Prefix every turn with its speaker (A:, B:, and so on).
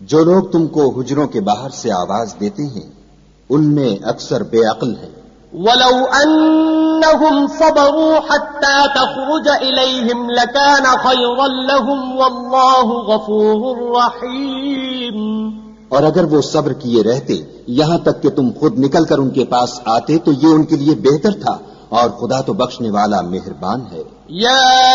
A: जो लोग तुमको हुजरों के बाहर से आवाज देते हैं उनमें अक्सर बेअक्ल हैं।
B: वलौ अन्नहुम सबरू हत्ता तखरुज इलैहिम लकान खैरन लहुम वल्लाहु गफूरुर रहीम।
A: और अगर वो सब्र किए रहते यहां तक कि तुम खुद निकलकर उनके पास आते तो ये उनके लिए बेहतर था, और खुदा तो बख्शने वाला मेहरबान है।